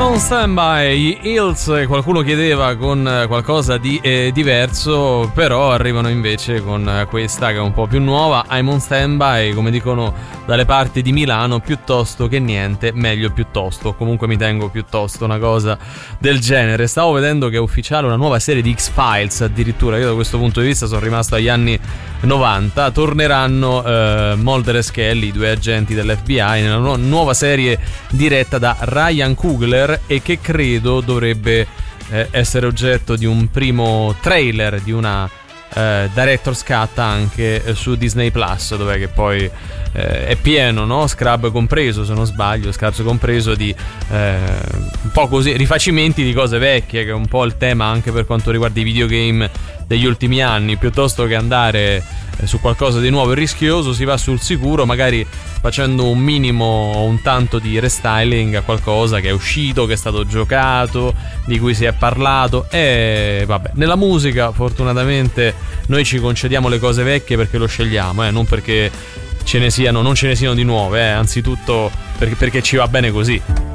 On Standby, gli Hills, qualcuno chiedeva con qualcosa di diverso, però arrivano invece con questa che è un po' più nuova, I'm on Standby, come dicono dalle parti di Milano, piuttosto che niente, meglio piuttosto, comunque mi tengo piuttosto, una cosa del genere. Stavo vedendo che è ufficiale una nuova serie di X-Files, addirittura io da questo punto di vista sono rimasto agli anni 90, torneranno Mulder e Scully, i due agenti dell'FBI, nella nuova serie diretta da Ryan Coogler e che credo dovrebbe essere oggetto di un primo trailer, di una director's cut anche su Disney Plus, dov'è che poi è pieno, no? Scrub compreso, se non sbaglio, Scrubs compreso, di un po' così rifacimenti di cose vecchie, che è un po' il tema anche per quanto riguarda i videogame degli ultimi anni. Piuttosto che andare su qualcosa di nuovo e rischioso, si va sul sicuro, magari facendo un minimo, un tanto di restyling a qualcosa che è uscito, che è stato giocato, di cui si è parlato. E vabbè, nella musica fortunatamente noi ci concediamo le cose vecchie perché lo scegliamo, non perché non ce ne siano di nuove, anzitutto perché ci va bene così.